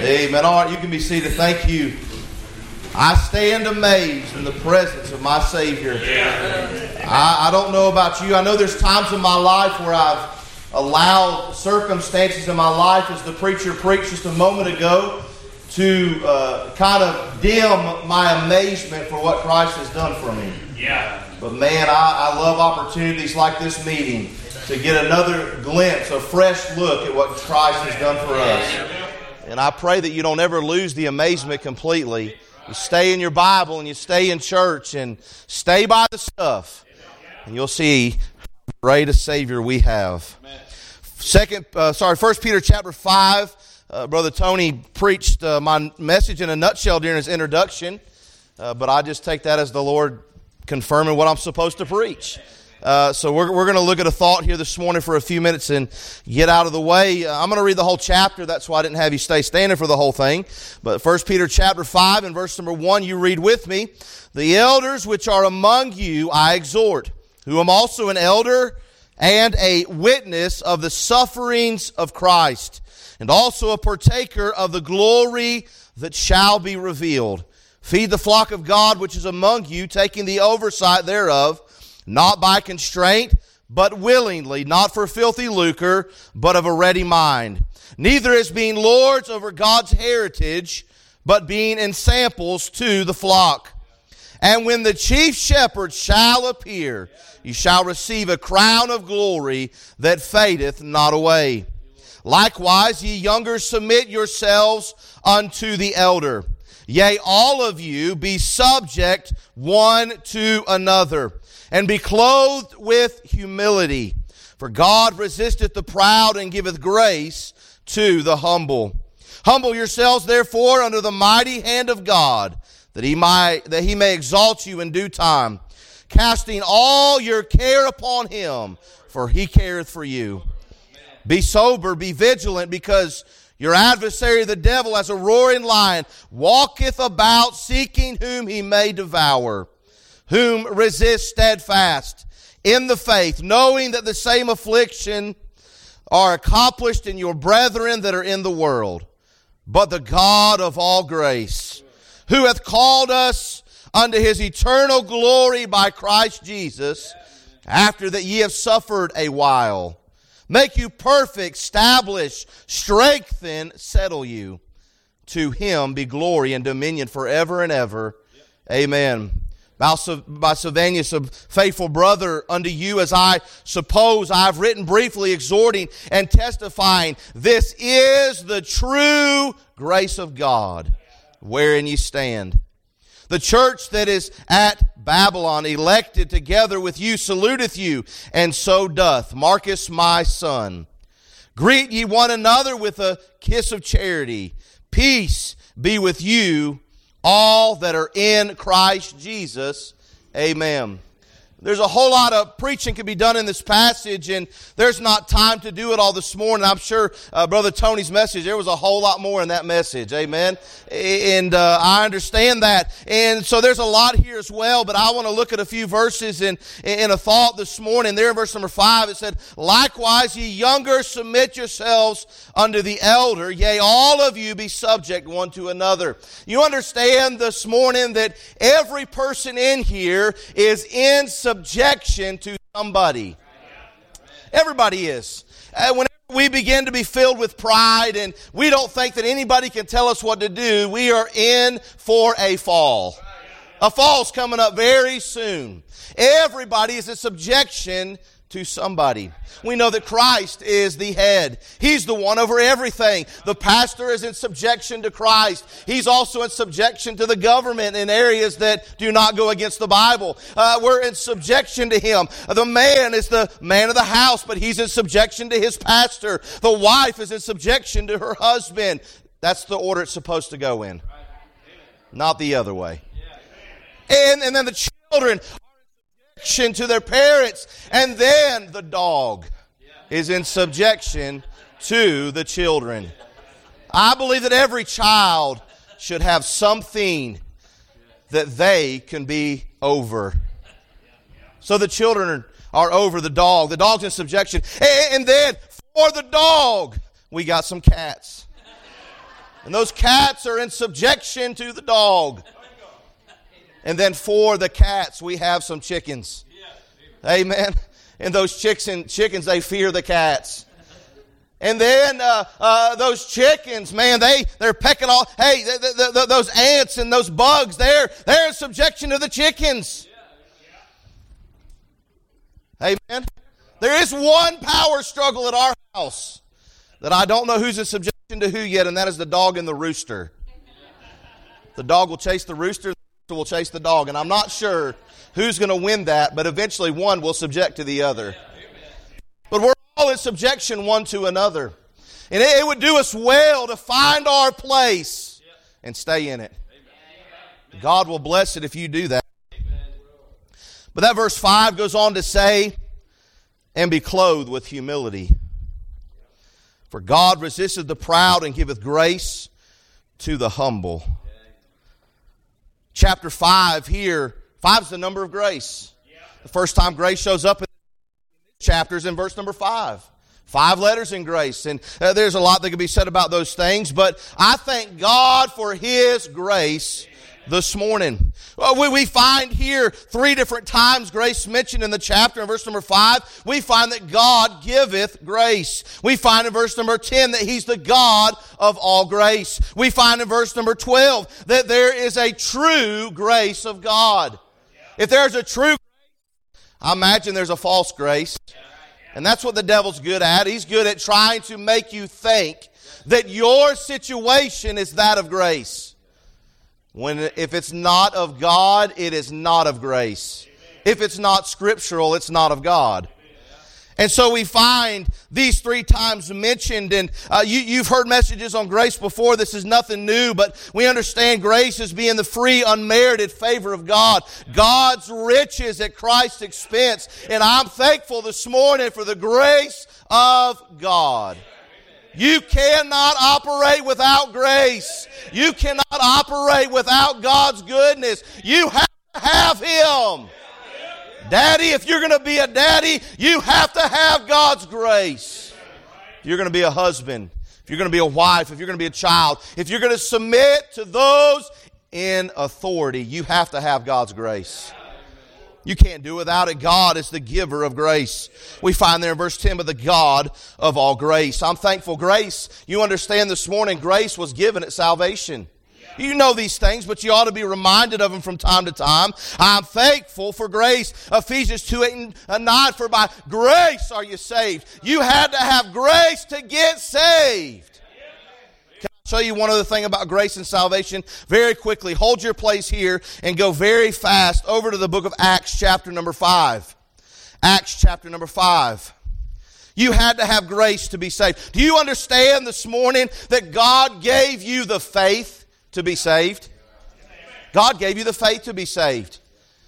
Amen. All right, you can be seated. Thank you. I stand amazed in the presence of my Savior. I don't know about you. I know there's times in my life where I've allowed circumstances in my life, as the preacher preached just a moment ago, to kind of dim my amazement for what Christ has done for me. But man, I love opportunities like this meeting to get another glimpse, a fresh look at what Christ has done for us. And I pray that you don't ever lose the amazement completely. You stay in your Bible and you stay in church and stay by the stuff, and you'll see how great a Savior we have. 1 Peter chapter 5. Brother Tony preached my message in a nutshell during his introduction, but I just take that as the Lord confirming what I'm supposed to preach. So we're going to look at a thought here this morning for a few minutes and get out of the way. I'm going to read the whole chapter. That's why I didn't have you stay standing for the whole thing. But 1 Peter chapter 5 and verse number 1, you read with me. The elders which are among you I exhort, who am also an elder and a witness of the sufferings of Christ, and also a partaker of the glory that shall be revealed. Feed the flock of God which is among you, taking the oversight thereof, not by constraint, but willingly, not for filthy lucre, but of a ready mind. Neither as being lords over God's heritage, but being ensamples to the flock. And when the chief shepherd shall appear, you shall receive a crown of glory that fadeth not away. Likewise, ye younger, submit yourselves unto the elder. Yea, all of you be subject one to another, and be clothed with humility. For God resisteth the proud and giveth grace to the humble. Humble yourselves therefore under the mighty hand of God, that he may exalt you in due time, casting all your care upon him, for he careth for you. Be sober, be vigilant, because your adversary the devil, as a roaring lion, walketh about seeking whom he may devour. Whom resist steadfast in the faith, knowing that the same affliction are accomplished in your brethren that are in the world. But the God of all grace, who hath called us unto his eternal glory by Christ Jesus, after that ye have suffered a while, make you perfect, establish, strengthen, settle you. To him be glory and dominion forever and ever. Amen. By Sylvanus, a faithful brother unto you, as I suppose I have written briefly, exhorting and testifying, this is the true grace of God, wherein ye stand. The church that is at Babylon, elected together with you, saluteth you, and so doth Marcus my son. Greet ye one another with a kiss of charity. Peace be with you all that are in Christ Jesus. Amen. There's a whole lot of preaching can be done in this passage, and there's not time to do it all this morning. I'm sure Brother Tony's message, there was a whole lot more in that message. Amen. And I understand that. And so there's a lot here as well, but I want to look at a few verses in a thought this morning. There in verse number 5, it said, Likewise, ye younger, submit yourselves unto the elder. Yea, all of you be subject one to another. You understand this morning that every person in here is in subjection to somebody. Everybody is. Whenever we begin to be filled with pride and we don't think that anybody can tell us what to do, we are in for a fall. A fall's coming up very soon. Everybody is in subjection to somebody. We know that Christ is the head. He's the one over everything. The pastor is in subjection to Christ. He's also in subjection to the government in areas that do not go against the Bible. We're in subjection to him. The man is the man of the house, but he's in subjection to his pastor. The wife is in subjection to her husband. That's the order it's supposed to go in, not the other way. And then the children to their parents, and then the dog is in subjection to the children. I believe that every child should have something that they can be over. So the children are over the dog. The dog's in subjection. And then for the dog, we got some cats. And those cats are in subjection to the dog. And then for the cats, we have some chickens. Amen. And those chickens, they fear the cats. And then those chickens, man, they're pecking all. Hey, those ants and those bugs, they're in subjection to the chickens. Amen. There is one power struggle at our house that I don't know who's in subjection to who yet, and that is the dog and the rooster. The dog will chase the rooster, the rooster will chase the dog, and I'm not sure who's going to win that, but eventually one will subject to the other. But we're all in subjection one to another. And it would do us well to find our place and stay in it. God will bless it if you do that. But that verse 5 goes on to say, and be clothed with humility. For God resisteth the proud and giveth grace to the humble. Chapter 5 here, 5 is the number of grace. The first time grace shows up in chapters in verse number 5. 5 letters in grace. And there's a lot that can be said about those things, but I thank God for His grace this morning. We find here 3 different times grace mentioned in the chapter. In verse number 5, we find that God giveth grace. We find in verse number 10 that He's the God of all grace. We find in verse number 12 that there is a true grace of God. If there's a true grace, I imagine there's a false grace. And that's what the devil's good at. He's good at trying to make you think that your situation is that of grace. If it's not of God, it is not of grace. If it's not scriptural, it's not of God. And so we find these 3 times mentioned, and you've heard messages on grace before. This is nothing new, but we understand grace as being the free, unmerited favor of God. God's riches at Christ's expense. And I'm thankful this morning for the grace of God. You cannot operate without grace. You cannot operate without God's goodness. You have to have Him. Daddy, if you're going to be a daddy, you have to have God's grace. If you're going to be a husband, if you're going to be a wife, if you're going to be a child, if you're going to submit to those in authority, you have to have God's grace. You can't do without it. God is the giver of grace. We find there in verse 10, but the God of all grace. I'm thankful grace. You understand this morning, grace was given at salvation. You know these things, but you ought to be reminded of them from time to time. I'm thankful for grace. Ephesians 2:8-9, for by grace are you saved. You had to have grace to get saved. Can I show you one other thing about grace and salvation? Very quickly, hold your place here and go very fast over to the book of Acts chapter number 5. Acts chapter number 5. You had to have grace to be saved. Do you understand this morning that God gave you the faith to be saved? God gave you the faith to be saved.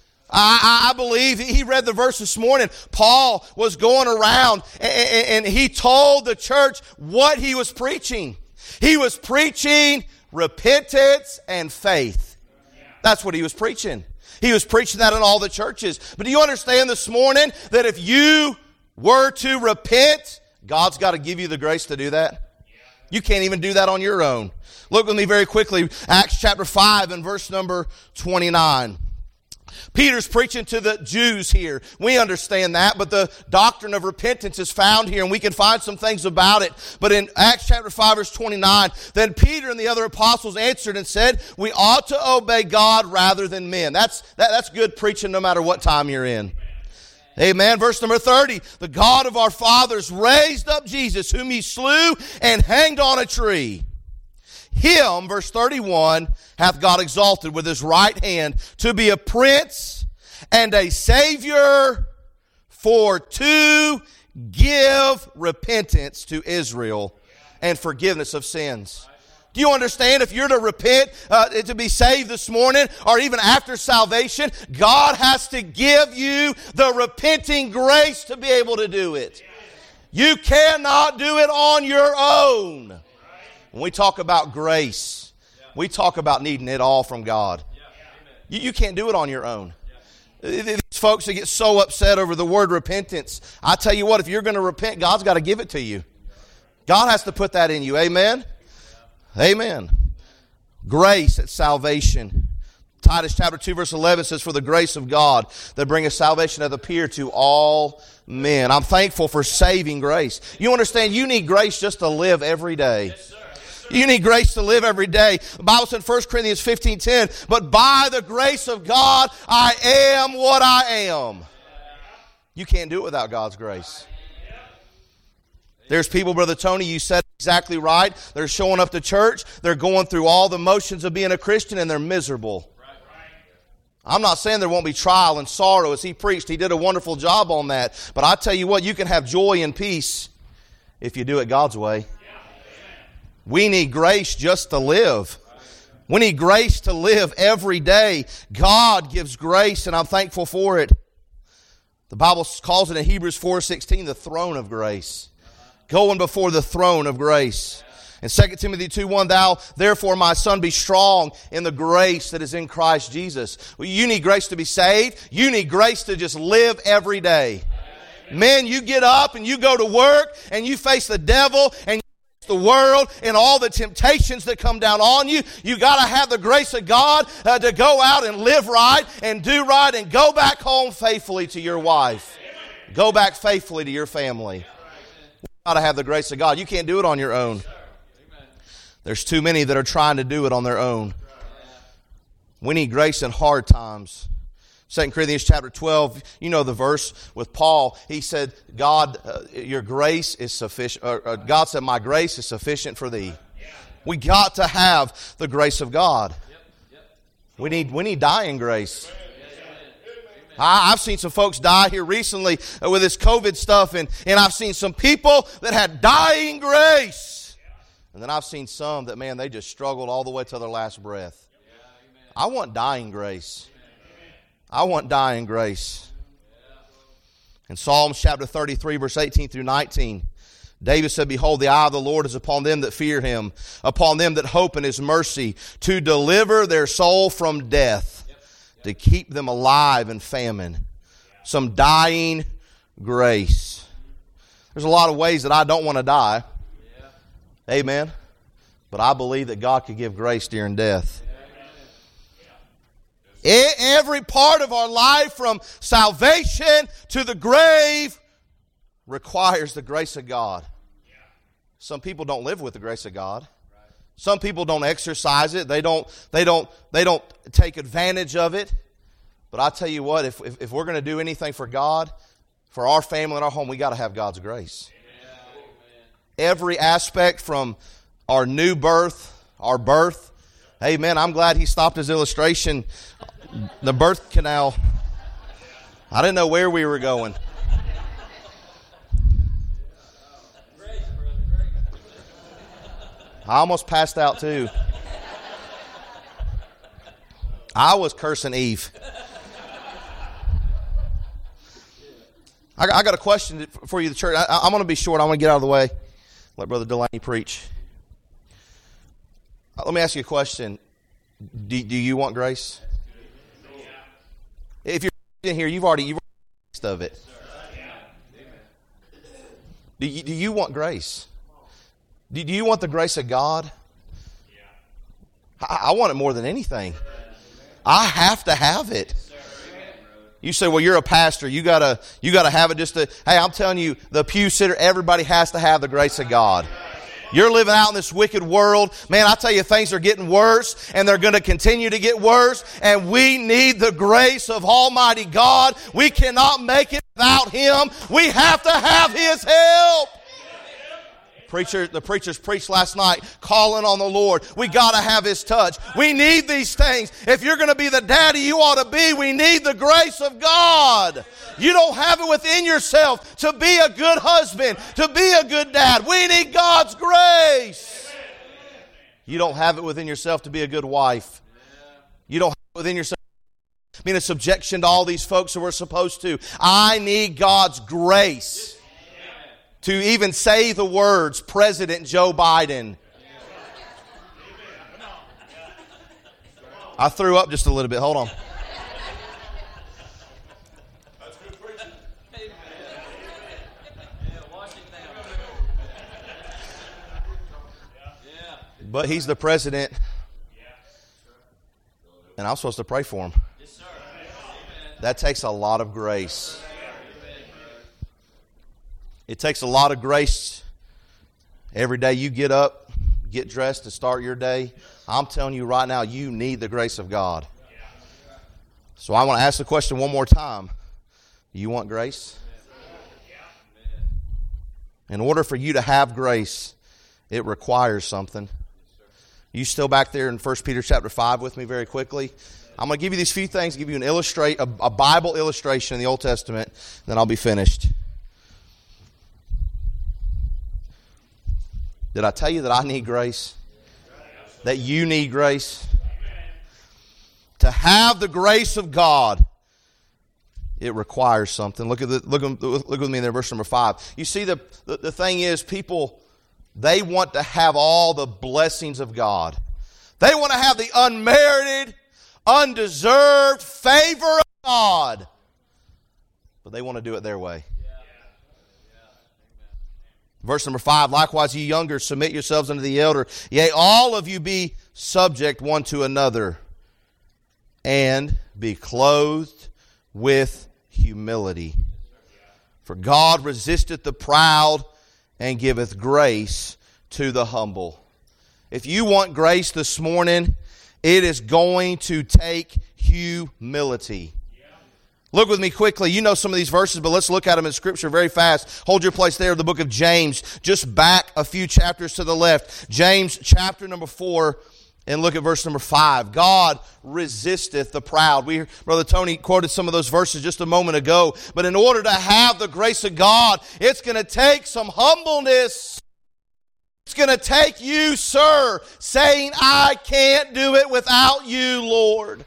I believe he read the verse this morning. Paul was going around and he told the church what he was preaching. He was preaching repentance and faith. That's what he was preaching. He was preaching that in all the churches. But do you understand this morning that if you were to repent, God's got to give you the grace to do that? You can't even do that on your own. Look with me very quickly, Acts chapter 5 and verse number 29. Peter's preaching to the Jews here. We understand that, but the doctrine of repentance is found here, and we can find some things about it. But in Acts chapter 5, verse 29, then Peter and the other apostles answered and said, we ought to obey God rather than men. That's good preaching no matter what time you're in. Amen. Verse number 30, the God of our fathers raised up Jesus, whom He slew and hanged on a tree. Him, verse 31, hath God exalted with His right hand to be a prince and a savior, for to give repentance to Israel and forgiveness of sins. Do you understand? If you're to repent, to be saved this morning, or even after salvation, God has to give you the repenting grace to be able to do it. You cannot do it on your own. When we talk about grace, we talk about needing it all from God. You can't do it on your own. These folks that get so upset over the word repentance, I tell you what, if you're going to repent, God's got to give it to you. God has to put that in you. Amen? Amen. Grace at salvation. Titus chapter 2 verse 11 says, for the grace of God that bringeth salvation hath appeared to all men. I'm thankful for saving grace. You understand, you need grace just to live every day. Yes, sir. Yes, sir. You need grace to live every day. The Bible said in 1 Corinthians 15:10, but by the grace of God, I am what I am. You can't do it without God's grace. There's people, Brother Tony, you said exactly right. They're showing up to church. They're going through all the motions of being a Christian, and they're miserable. I'm not saying there won't be trial and sorrow. As he preached, he did a wonderful job on that. But I tell you what, you can have joy and peace if you do it God's way. We need grace just to live. We need grace to live every day. God gives grace, and I'm thankful for it. The Bible calls it in Hebrews 4:16 the throne of grace. Going before the throne of grace. In 2 Timothy 2:1, thou therefore, my son, be strong in the grace that is in Christ Jesus. Well, you need grace to be saved. You need grace to just live every day. Men, you get up and you go to work and you face the devil and you face the world and all the temptations that come down on you. You got to have the grace of God to go out and live right and do right and go back home faithfully to your wife. Go back faithfully to your family. Got to have the grace of God. You can't do it on your own. There's too many that are trying to do it on their own. We need grace in hard times. 2 Corinthians chapter 12, you know the verse with Paul. He said, God, your grace is sufficient. God said, my grace is sufficient for thee. We got to have the grace of God. We need dying grace. I've seen some folks die here recently with this COVID stuff, and I've seen some people that had dying grace. And then I've seen some that, man, they just struggled all the way to their last breath. I want dying grace. I want dying grace. In Psalms chapter 33, verse 18 through 19, David said, behold, the eye of the Lord is upon them that fear him, upon them that hope in his mercy, to deliver their soul from death, to keep them alive in famine. Some dying grace. There's a lot of ways that I don't want to die. Amen. But I believe that God could give grace during death. Every part of our life, from salvation to the grave, requires the grace of God. Some people don't live with the grace of God. Some people don't exercise it. They don't take advantage of it. But I tell you what, if we're going to do anything for God, for our family and our home, we got to have God's grace. Amen. Every aspect, from our new birth, our birth. Amen. I'm glad he stopped his illustration. The birth canal. I didn't know where we were going. I almost passed out too. I was cursing Eve. I got a question for you, the church. I'm going to be short. I'm going to get out of the way. Let Brother Delaney preach. Let me ask you a question. Do you want grace? If you're in here, you've already taste of it. Do you want grace? Do you want the grace of God? I want it more than anything. I have to have it. You say, well, you're a pastor. You gotta have it just to, hey, I'm telling you, the pew sitter, everybody has to have the grace of God. You're living out in this wicked world. Man, I tell you, things are getting worse, and they're going to continue to get worse, and we need the grace of Almighty God. We cannot make it without Him. We have to have His help. The preachers preached last night, calling on the Lord. We got to have His touch. We need these things. If you're going to be the daddy you ought to be, we need the grace of God. You don't have it within yourself to be a good husband, to be a good dad. We need God's grace. You don't have it within yourself to be a good wife. You don't have it within yourself to be in a subjection to all these folks who we're supposed to. I need God's grace to even say the words, President Joe Biden. I threw up just a little bit. Hold on. But he's the president, and I'm supposed to pray for him. That takes a lot of grace. It takes a lot of grace every day you get up, get dressed to start your day. I'm telling you right now, you need the grace of God. So I want to ask the question one more time. Do you want grace? In order for you to have grace, it requires something. You still back there in 1 Peter chapter 5 with me very quickly? I'm going to give you these few things, give you a Bible illustration in the Old Testament, then I'll be finished. Did I tell you that I need grace? That you need grace? To have the grace of God, it requires something. Look with me there, verse number 5. You see, the thing is, people, they want to have all the blessings of God. They want to have the unmerited, undeserved favor of God. But they want to do it their way. Verse number 5, likewise, ye younger, submit yourselves unto the elder. Yea, all of you be subject one to another, and be clothed with humility. For God resisteth the proud, and giveth grace to the humble. If you want grace this morning, it is going to take humility. Look with me quickly. You know some of these verses, but let's look at them in Scripture very fast. Hold your place there in the book of James. Just back a few chapters to the left. James chapter number 4, and look at verse number 5. God resisteth the proud. Brother Tony quoted some of those verses just a moment ago. But in order to have the grace of God, it's going to take some humbleness. It's going to take you, sir, saying, I can't do it without you, Lord.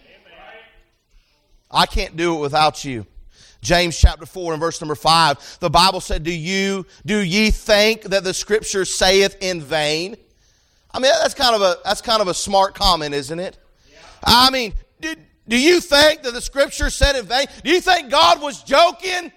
I can't do it without you. James chapter 4 and verse number 5. The Bible said, Do ye think that the Scripture saith in vain? I mean, that's kind of a smart comment, isn't it? Yeah. I mean, do you think that the Scripture said in vain? Do you think God was joking?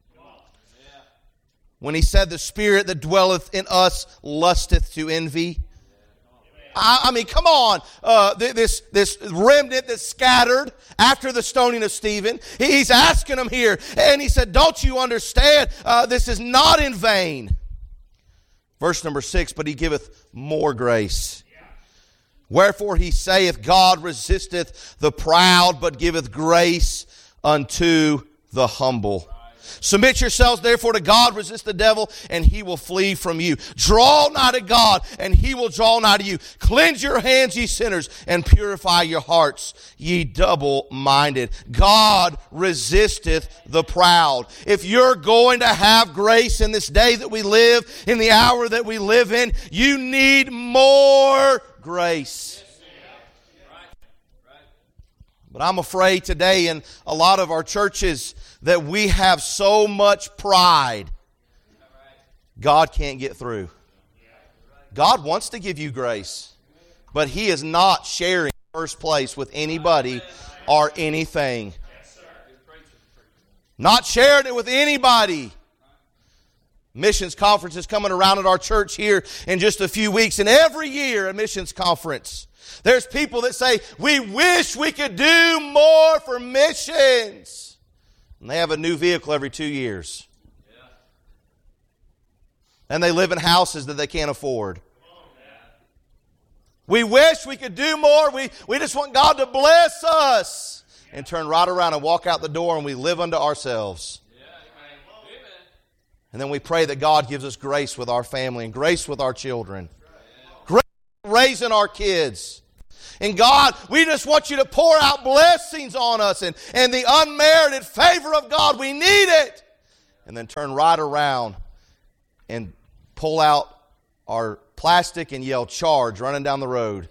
When He said, the Spirit that dwelleth in us lusteth to envy? I mean, come on. This remnant that's scattered after the stoning of Stephen, he's asking them here. And he said, don't you understand? This is not in vain. Verse number 6, but he giveth more grace. Wherefore he saith, God resisteth the proud, but giveth grace unto the humble. Submit yourselves therefore to God, resist the devil, and he will flee from you. Draw nigh to God, and he will draw nigh to you. Cleanse your hands, ye sinners, and purify your hearts, ye double-minded. God resisteth the proud. If you're going to have grace in this day that we live, in the hour that we live in, you need more grace. But I'm afraid today in a lot of our churches that we have so much pride, God can't get through. God wants to give you grace, but He is not sharing first place with anybody or anything. Not sharing it with anybody. Missions conference is coming around at our church here in just a few weeks, and every year a missions conference, there's people that say, we wish we could do more for missions. And they have a new vehicle every 2 years. And they live in houses that they can't afford. We wish we could do more. We just want God to bless us. And turn right around and walk out the door and we live unto ourselves. And then we pray that God gives us grace with our family and grace with our children. Grace raising our kids. And God, we just want you to pour out blessings on us and the unmerited favor of God. We need it. And then turn right around and pull out our plastic and yell, charge, running down the road.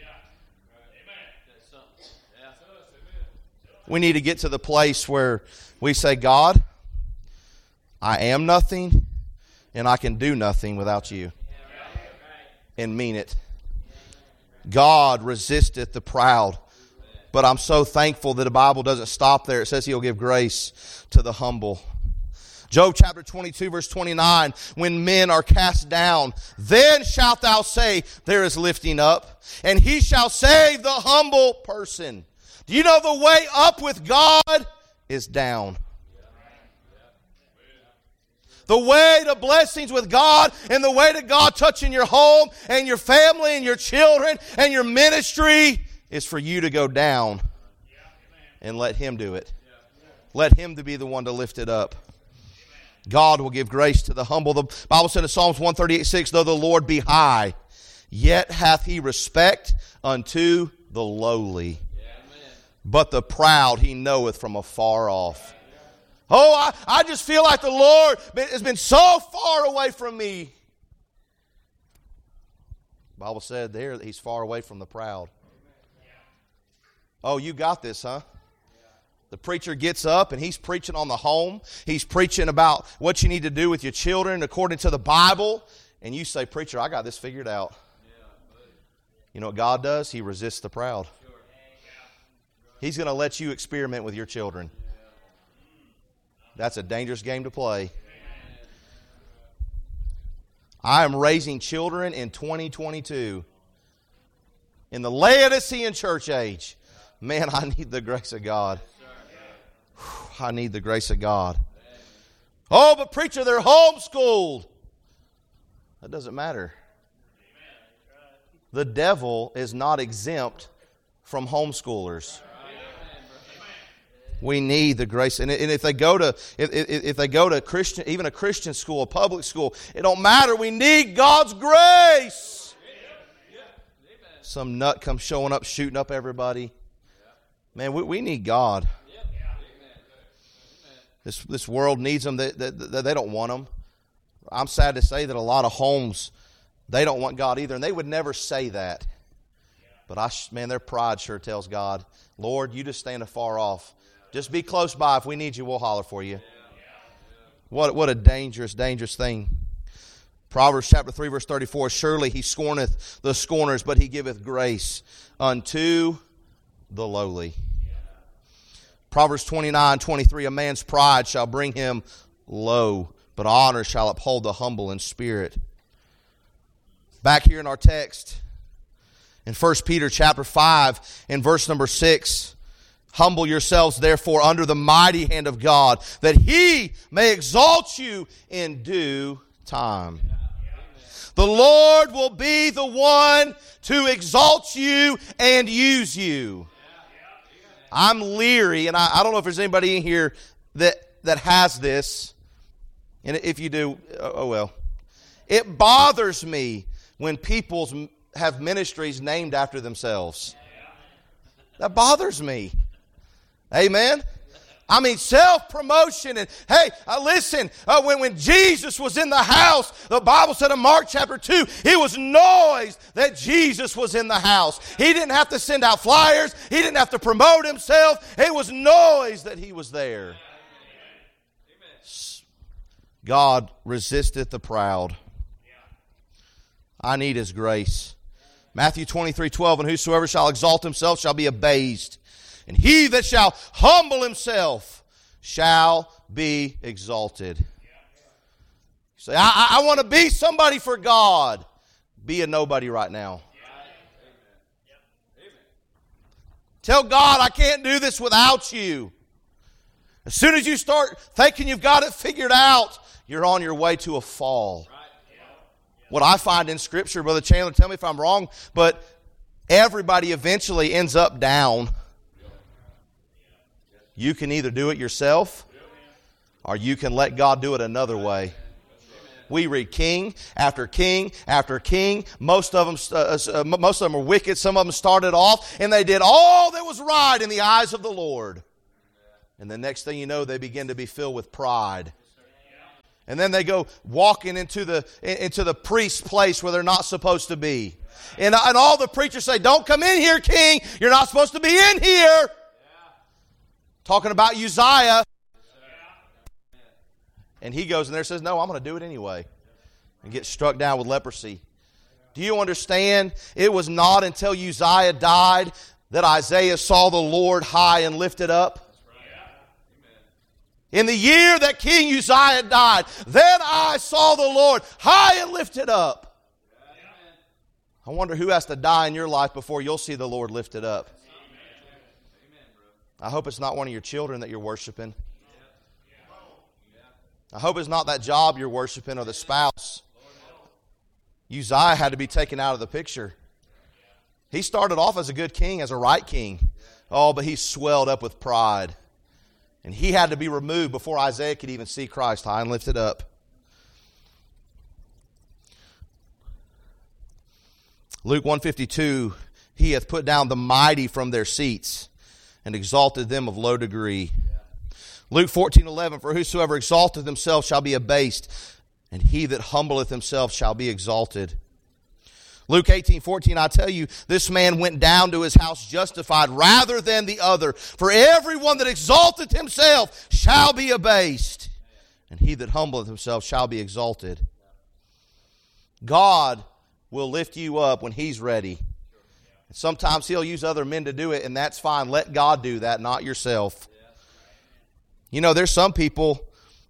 We need to get to the place where we say, God, I am nothing and I can do nothing without you. And mean it. God resisteth the proud. But I'm so thankful that the Bible doesn't stop there. It says He'll give grace to the humble. Job chapter 22 verse 29, when men are cast down, then shalt thou say, there is lifting up, and he shall save the humble person. Do you know the way up with God is down? The way to blessings with God and the way to God touching your home and your family and your children and your ministry is for you to go down and let Him do it. Let Him to be the one to lift it up. God will give grace to the humble. The Bible said in Psalms 138:6, though the Lord be high, yet hath He respect unto the lowly. But the proud He knoweth from afar off. Oh, I just feel like the Lord has been so far away from me. The Bible said there that He's far away from the proud. Oh, you got this, huh? The preacher gets up and he's preaching on the home. He's preaching about what you need to do with your children according to the Bible. And you say, preacher, I got this figured out. You know what God does? He resists the proud. He's going to let you experiment with your children. That's a dangerous game to play. I am raising children in 2022 in the Laodicean church age. Man, I need the grace of God. I need the grace of God. Oh, but preacher, they're homeschooled. That doesn't matter. The devil is not exempt from homeschoolers. We need the grace, and if they go to Christian, even a Christian school, a public school, it don't matter. We need God's grace. Some nut comes showing up, shooting up everybody. Man, we need God. This world needs them. They don't want them. I'm sad to say that a lot of homes, they don't want God either, and they would never say that. But man, their pride sure tells God, Lord, you just stand afar off. Just be close by. If we need you, we'll holler for you. What a dangerous, dangerous thing. Proverbs chapter 3, verse 34, surely He scorneth the scorners, but He giveth grace unto the lowly. Proverbs 29:23, a man's pride shall bring him low, but honor shall uphold the humble in spirit. Back here in our text, in 1 Peter chapter 5, in verse number 6, humble yourselves, therefore, under the mighty hand of God, that He may exalt you in due time. The Lord will be the one to exalt you and use you. I'm leery, and I don't know if there's anybody in here that has this. And if you do, oh well. It bothers me when people have ministries named after themselves. That bothers me. Amen? I mean, self-promotion. And hey, listen, when Jesus was in the house, the Bible said in Mark chapter 2, it was noise that Jesus was in the house. He didn't have to send out flyers. He didn't have to promote Himself. It was noise that He was there. God resisteth the proud. I need His grace. Matthew 23:12, and whosoever shall exalt himself shall be abased. And he that shall humble himself shall be exalted. You say, I want to be somebody for God. Be a nobody right now. Tell God, I can't do this without you. As soon as you start thinking you've got it figured out, you're on your way to a fall. What I find in Scripture, Brother Chandler, tell me if I'm wrong, but everybody eventually ends up down. You can either do it yourself, or you can let God do it another way. We read king after king after king. Most of them are wicked. Some of them started off, and they did all that was right in the eyes of the Lord. And the next thing you know, they begin to be filled with pride. And then they go walking into the priest's place where they're not supposed to be. And all the preachers say, don't come in here, king. You're not supposed to be in here. Talking about Uzziah. And he goes in there and says, no, I'm going to do it anyway. And gets struck down with leprosy. Do you understand? It was not until Uzziah died that Isaiah saw the Lord high and lifted up. In the year that King Uzziah died, then I saw the Lord high and lifted up. I wonder who has to die in your life before you'll see the Lord lifted up. I hope it's not one of your children that you're worshiping. I hope it's not that job you're worshiping or the spouse. Uzziah had to be taken out of the picture. He started off as a good king, as a right king. Oh, but he swelled up with pride. And he had to be removed before Isaiah could even see Christ high and lifted up. Luke 1:52, he hath put down the mighty from their seats and exalted them of low degree. Luke 14:11, for whosoever exalteth himself shall be abased, and he that humbleth himself shall be exalted. Luke 18:14, I tell you, this man went down to his house justified rather than the other. For everyone that exalteth himself shall be abased, and he that humbleth himself shall be exalted. God will lift you up when He's ready. Sometimes He'll use other men to do it, and that's fine. Let God do that, not yourself. You know, there's some people,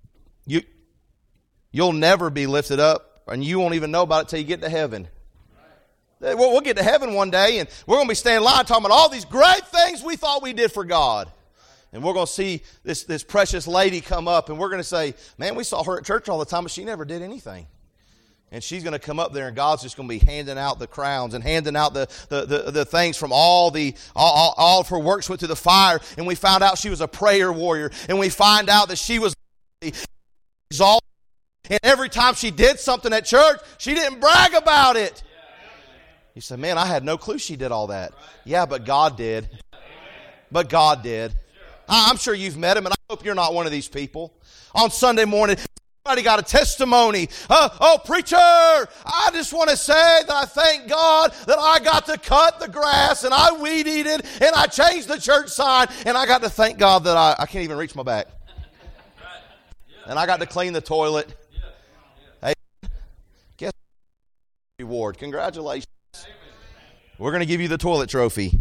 you'll never be lifted up, and you won't even know about it till you get to heaven. We'll get to heaven one day, and we're going to be standing in line talking about all these great things we thought we did for God. And we're going to see this precious lady come up, and we're going to say, man, we saw her at church all the time, but she never did anything. And she's going to come up there, and God's just going to be handing out the crowns and handing out the things from all of her works went through the fire. And we found out she was a prayer warrior. And we find out that she was exalted. And every time she did something at church, she didn't brag about it. You say, man, I had no clue she did all that. Yeah, but God did. But God did. I'm sure you've met Him, and I hope you're not one of these people. On Sunday morning, somebody got a testimony. Oh, preacher, I just want to say that I thank God that I got to cut the grass and I weed eated and I changed the church sign, and I got to thank God that I can't even reach my back. And I got to clean the toilet. Hey, guess reward. Congratulations. We're going to give you the toilet trophy.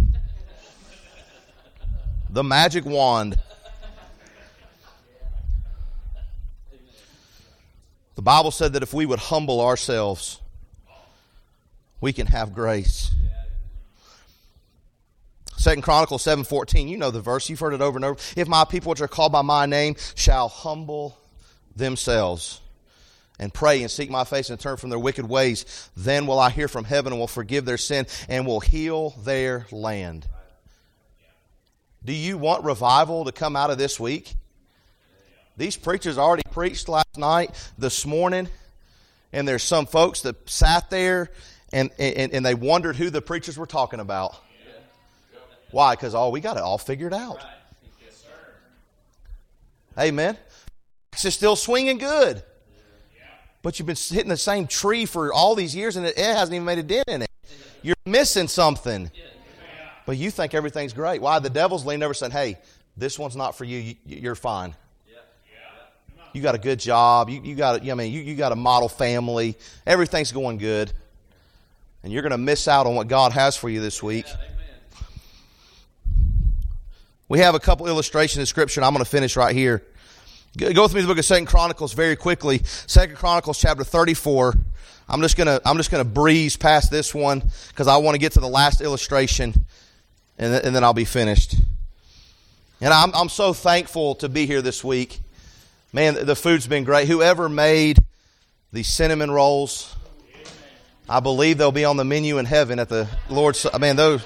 The magic wand. The Bible said that if we would humble ourselves, we can have grace. 2 Chronicles 7:14, you know the verse, you've heard it over and over. If my people which are called by my name shall humble themselves and pray and seek my face and turn from their wicked ways, then will I hear from heaven and will forgive their sin and will heal their land. Do you want revival to come out of this week? These preachers already preached last night, this morning, and there's some folks that sat there and they wondered who the preachers were talking about. Why? Because, we got it all figured out. Amen. It's still swinging good. But you've been hitting the same tree for all these years and it hasn't even made a dent in it. You're missing something. But you think everything's great. Why? The devil's leaning over saying, hey, this one's not for you. You're fine. You got a good job. You got a model family. Everything's going good. And you're going to miss out on what God has for you this week. We have a couple illustrations in Scripture, and I'm going to finish right here. Go with me to the book of 2 Chronicles very quickly. 2 Chronicles chapter 34. I'm just gonna breeze past this one because I want to get to the last illustration, and then I'll be finished. And I'm so thankful to be here this week. Man, the food's been great. Whoever made the cinnamon rolls, I believe they'll be on the menu in heaven at the Lord's. Man, those.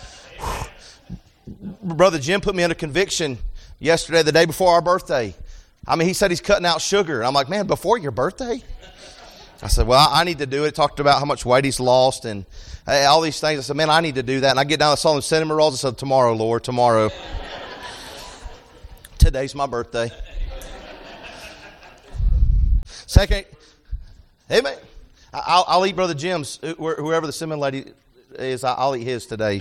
Brother Jim put me under conviction yesterday, the day before our birthday. He said he's cutting out sugar. And I'm like, man, before your birthday? I said, well, I need to do it. Talked about how much weight he's lost and all these things. I said, man, I need to do that. And I get down, I saw them cinnamon rolls. I said, tomorrow, Lord, tomorrow. Today's my birthday. Second, amen. I'll eat Brother Jim's, whoever the cinnamon lady is, I'll eat his today.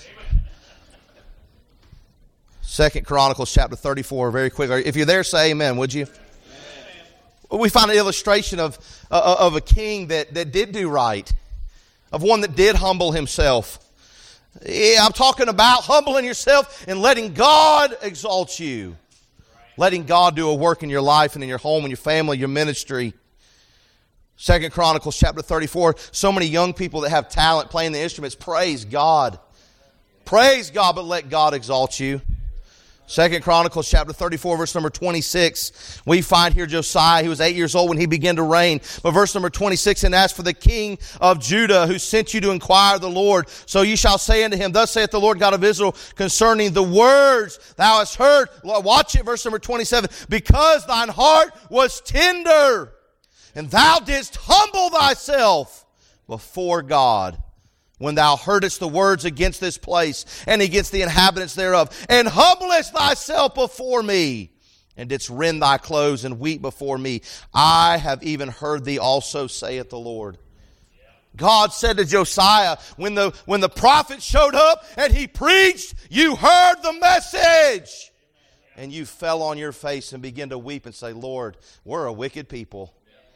2 Chronicles chapter 34, very quickly. If you're there, say amen, would you? Amen. We find an illustration of a king that did do right, of one that did humble himself. Yeah, I'm talking about humbling yourself and letting God exalt you. Letting God do a work in your life and in your home and your family, your ministry. 2 Chronicles chapter 34. So many young people that have talent playing the instruments. Praise God. Praise God, but let God exalt you. 2 Chronicles chapter 34, verse number 26. We find here Josiah, he was 8 years old when he began to reign. But verse number 26, and as for the king of Judah, who sent you to inquire of the Lord, so you shall say unto him, thus saith the Lord God of Israel, concerning the words thou hast heard. Watch it, verse number 27. Because thine heart was tender, and thou didst humble thyself before God, when thou heardest the words against this place and against the inhabitants thereof, and humblest thyself before me, and didst rend thy clothes and weep before me, I have even heard thee also, saith the Lord. God said to Josiah, when the prophet showed up and he preached, you heard the message. And you fell on your face and began to weep and say, Lord, we're a wicked people.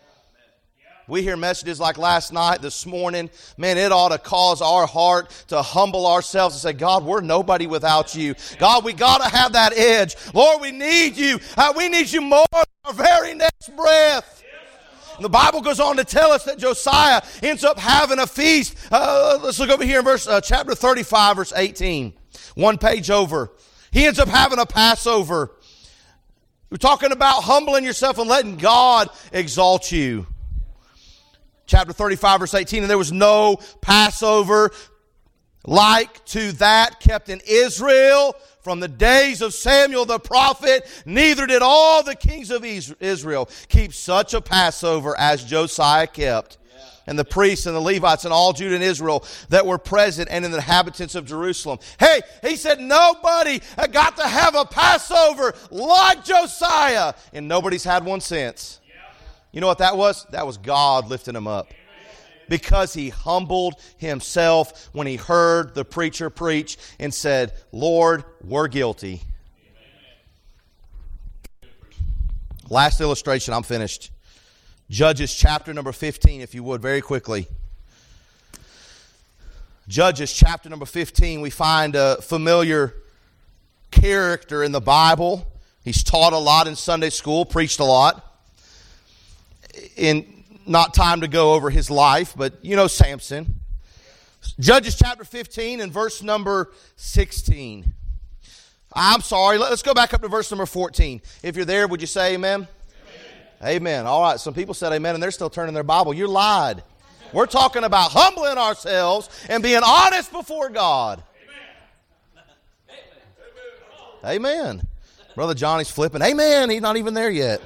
We hear messages like last night, this morning. Man, it ought to cause our heart to humble ourselves and say, God, we're nobody without you. God, we got to have that edge. Lord, we need you. We need you more than our very next breath. And the Bible goes on to tell us that Josiah ends up having a feast. Let's look over here in chapter 35, verse 18. One page over. He ends up having a Passover. We're talking about humbling yourself and letting God exalt you. Chapter 35, verse 18, and there was no Passover like to that kept in Israel from the days of Samuel the prophet, neither did all the kings of Israel keep such a Passover as Josiah kept. And the priests and the Levites and all Judah and Israel that were present and in the inhabitants of Jerusalem. Hey, he said nobody got to have a Passover like Josiah, and nobody's had one since. You know what that was? That was God lifting him up. Because he humbled himself when he heard the preacher preach and said, Lord, we're guilty. Last illustration, I'm finished. Judges chapter number 15, if you would, very quickly. Judges chapter number 15, we find a familiar character in the Bible. He's taught a lot in Sunday school, preached a lot. Not time to go over his life, but you know Samson. Judges chapter 15 and verse number 16. I'm sorry, let's go back up to verse number 14. If you're there, would you say amen? Amen. All right, some people said amen and they're still turning their Bible. You lied. We're talking about humbling ourselves and being honest before God. Amen. Brother Johnny's flipping. Amen. He's not even there yet.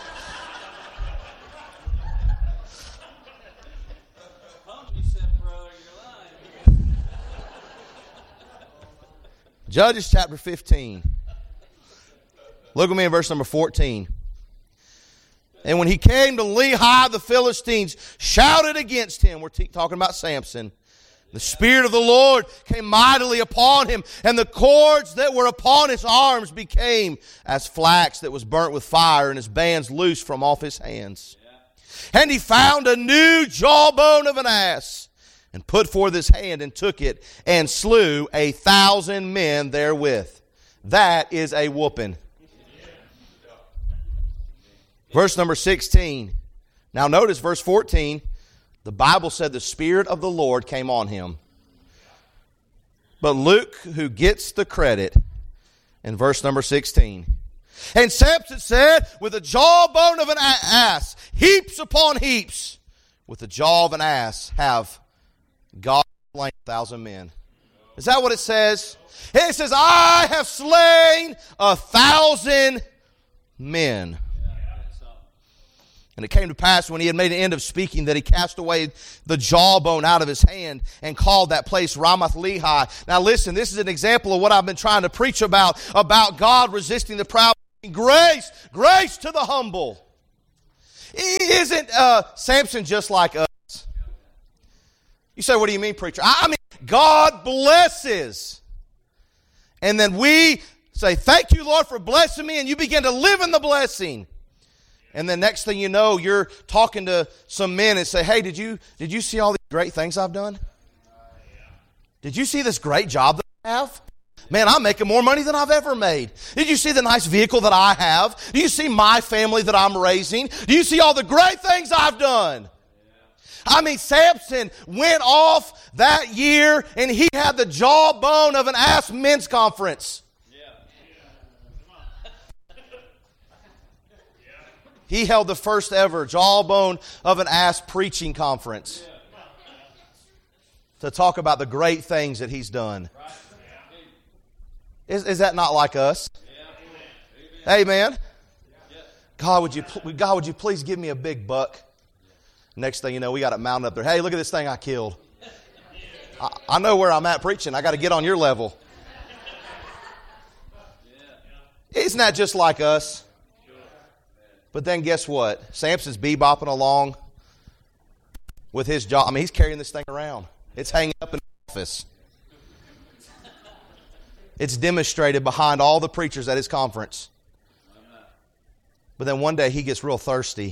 Judges chapter 15. Look at me in verse number 14. And when he came to Lehi, the Philistines shouted against him. We're talking about Samson. The Spirit of the Lord came mightily upon him, and the cords that were upon his arms became as flax that was burnt with fire, and his bands loosed from off his hands. And he found a new jawbone of an ass, and put forth his hand and took it, and slew 1,000 men therewith. That is a whooping. Verse number 16. Now notice verse 14. The Bible said the Spirit of the Lord came on him. But Luke, who gets the credit, in verse number 16. And Samson said, with the jawbone of an ass, heaps upon heaps, with the jaw of an ass have God slain 1,000 men. Is that what it says? It says, I have slain 1,000 men. And it came to pass when he had made an end of speaking that he cast away the jawbone out of his hand and called that place Ramath Lehi. Now listen, this is an example of what I've been trying to preach about God resisting the proud. Grace to the humble. Isn't Samson just like us? You say, what do you mean, preacher? I mean, God blesses. And then we say, thank you, Lord, for blessing me. And you begin to live in the blessing. And then next thing you know, you're talking to some men and say, hey, did you see all these great things I've done? Did you see this great job that I have? Man, I'm making more money than I've ever made. Did you see the nice vehicle that I have? Do you see my family that I'm raising? Do you see all the great things I've done? I mean, Samson went off that year and he had the jawbone of an ass men's conference. He held the first ever jawbone of an ass preaching conference to talk about the great things that he's done. Is that not like us? Amen. God, would you please give me a big buck? Next thing you know, we got it mounted up there. Hey, look at this thing I killed. I know where I'm at preaching. I got to get on your level. Isn't that just like us? But then guess what? Samson's bebopping along with his jaw. I mean, he's carrying this thing around. It's hanging up in the office. It's demonstrated behind all the preachers at his conference. But then one day he gets real thirsty.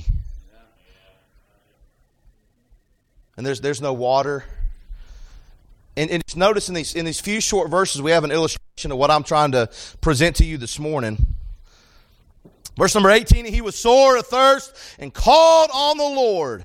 And there's no water. And notice in these few short verses we have an illustration of what I'm trying to present to you this morning. Verse number 18, he was sore athirst and called on the Lord.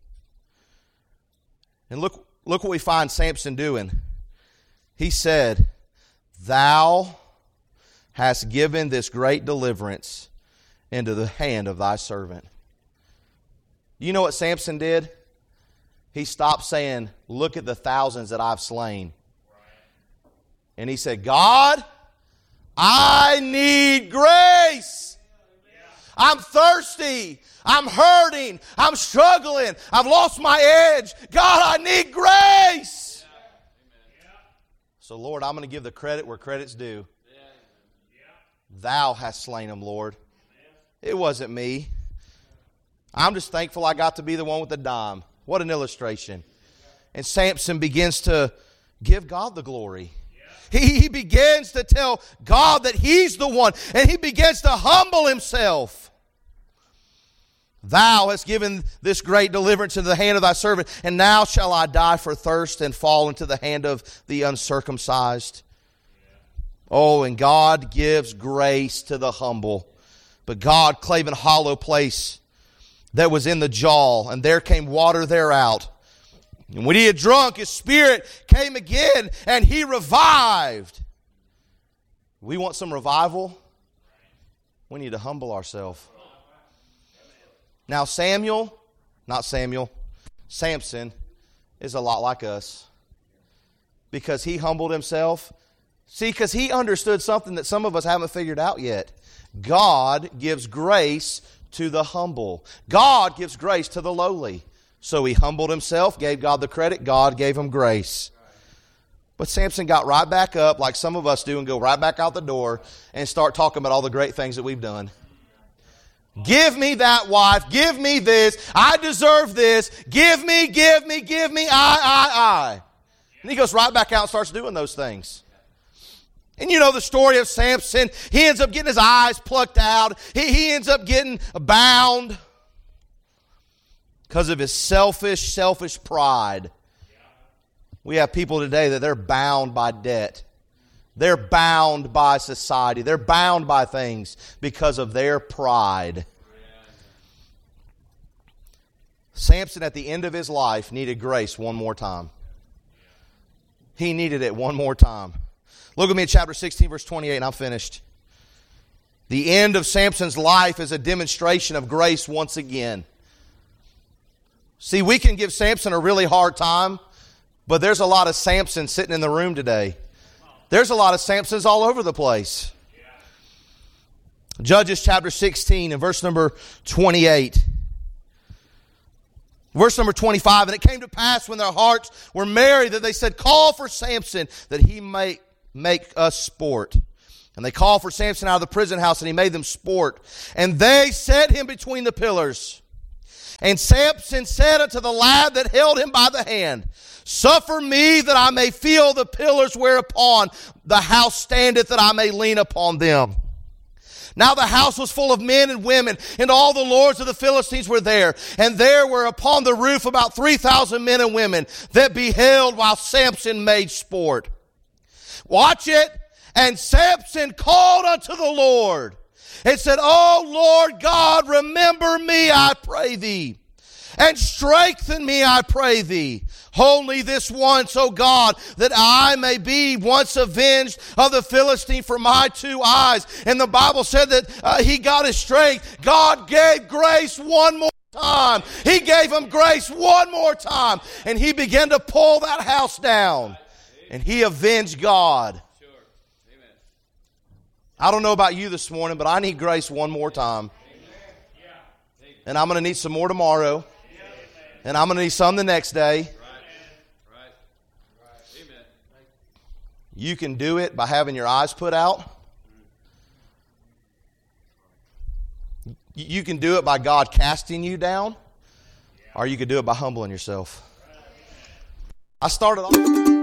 And look what we find Samson doing. He said, Thou hast given this great deliverance into the hand of thy servant. You know what Samson did? He stopped saying, look at the thousands that I've slain. And he said, God, I need grace. I'm thirsty. I'm hurting. I'm struggling. I've lost my edge. God, I need grace. So, Lord, I'm going to give the credit where credit's due. Thou hast slain him, Lord. It wasn't me. I'm just thankful I got to be the one with the dime. What an illustration. And Samson begins to give God the glory. He begins to tell God that He's the one. And he begins to humble himself. Thou hast given this great deliverance into the hand of thy servant, and now shall I die for thirst and fall into the hand of the uncircumcised. Oh, and God gives grace to the humble. But God clave an hollow place that was in the jaw, and there came water thereout. And when he had drunk, his spirit came again, and he revived. We want some revival? We need to humble ourselves. Now Samson is a lot like us. Because he humbled himself. See, because he understood something that some of us haven't figured out yet. God gives grace to the humble. God gives grace to the lowly. So he humbled himself, gave God the credit, God gave him grace. But Samson got right back up like some of us do and go right back out the door and start talking about all the great things that we've done. Give me that wife. Give me this. I deserve this. Give me. I. And he goes right back out and starts doing those things. And you know the story of Samson. He ends up getting his eyes plucked out. He ends up getting bound because of his selfish pride. We have people today that they're bound by debt. They're bound by society. They're bound by things because of their pride. Samson, at the end of his life, needed grace one more time. He needed it one more time. Look with me at chapter 16, verse 28, and I'm finished. The end of Samson's life is a demonstration of grace once again. See, we can give Samson a really hard time, but there's a lot of Samson sitting in the room today. There's a lot of Samsons all over the place. Judges chapter 16 and verse number 28. Verse number 25, and it came to pass when their hearts were merry that they said, call for Samson that he may make us sport. And they called for Samson out of the prison house, and he made them sport. And they set him between the pillars. And Samson said unto the lad that held him by the hand, suffer me that I may feel the pillars whereupon the house standeth, that I may lean upon them. Now the house was full of men and women, and all the lords of the Philistines were there. And there were upon the roof about 3,000 men and women that beheld while Samson made sport. Watch it. And Samson called unto the Lord and said, O Lord God, remember me, I pray thee, and strengthen me, I pray thee. Only this once, O God, that I may be once avenged of the Philistine for my 2 eyes. And the Bible said that he got his strength. God gave grace one more time. He gave him grace one more time. And he began to pull that house down. And he avenged God. I don't know about you this morning, but I need grace one more time. And I'm going to need some more tomorrow. And I'm going to need some the next day. You can do it by having your eyes put out. You can do it by God casting you down. Or you can do it by humbling yourself. I started off...